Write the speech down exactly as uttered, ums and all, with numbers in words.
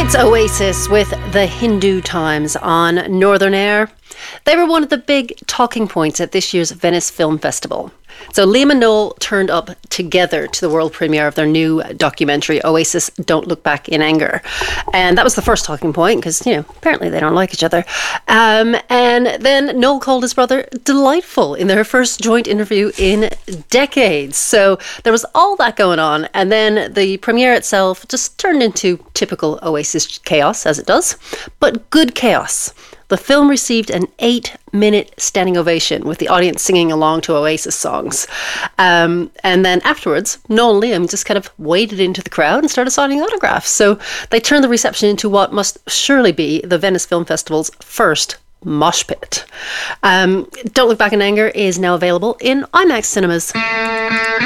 It's Oasis with the Hindu Times on Northern Air. They were one of the big talking points at this year's Venice Film Festival. So Liam and Noel turned up together to the world premiere of their new documentary, Oasis Don't Look Back in Anger. And that was the first talking point because, you know, apparently they don't like each other. Um, and then Noel called his brother delightful in their first joint interview in decades. So there was all that going on. And then the premiere itself just turned into typical Oasis chaos, as it does, but good chaos. The film received an eight-minute standing ovation with the audience singing along to Oasis songs. Um, and then afterwards, Noel and Liam just kind of waded into the crowd and started signing autographs. So they turned the reception into what must surely be the Venice Film Festival's first mosh pit. Um, Don't Look Back in Anger is now available in IMAX cinemas.